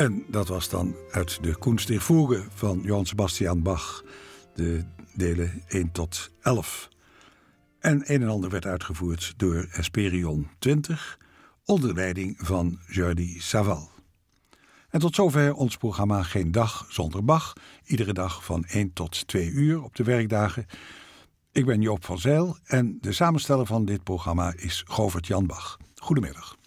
En dat was dan uit de Kunst der Fuge van Johann Sebastian Bach, de delen 1 tot 11. En een en ander werd uitgevoerd door Hesperion 20, onder leiding van Jordi Savall. En tot zover ons programma Geen Dag Zonder Bach, iedere dag van 1 tot 2 uur op de werkdagen. Ik ben Joop van Zijl en de samensteller van dit programma is Govert Jan Bach. Goedemiddag.